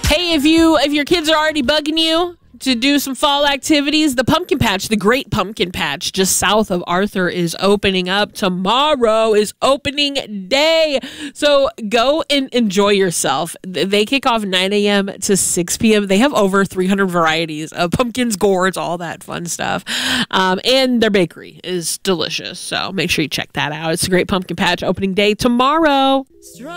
Hey, if your kids are already bugging you to do some fall activities, the pumpkin patch, the Great Pumpkin Patch just south of Arthur, is opening up. Tomorrow is opening day. So go and enjoy yourself. They kick off 9 a.m. to 6 p.m. They have over 300 varieties of pumpkins, gourds, all that fun stuff. And their bakery is delicious. So make sure you check that out. It's the Great Pumpkin Patch opening day tomorrow.